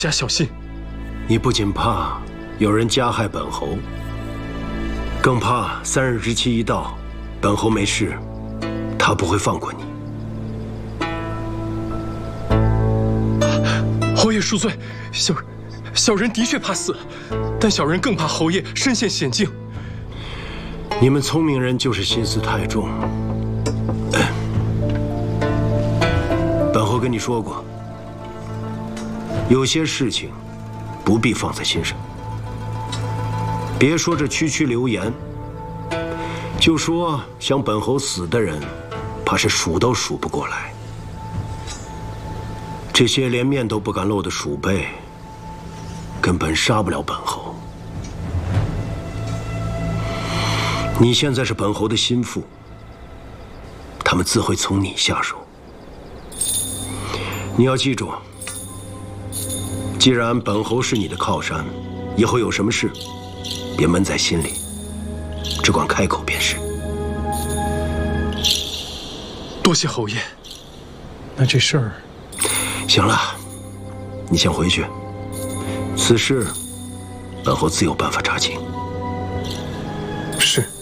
家小心。 你不仅怕有人加害本侯，更怕3日之期一到，本侯没事，他不会放过你。 侯爷恕罪，小人的确怕死，但小人更怕侯爷身陷险境。 你们聪明人就是心思太重。本侯跟你说过，有些事情不必放在心上。别说这区区流言，就说想本侯死的人，怕是数都数不过来。这些连面都不敢露的鼠辈，根本杀不了本侯。你现在是本侯的心腹，他们自会从你下手。你要记住，既然本侯是你的靠山，以后有什么事，别闷在心里，只管开口便是。 多谢侯爷。那这事儿， 行了，你先回去。此事，本侯自有办法查清。 是。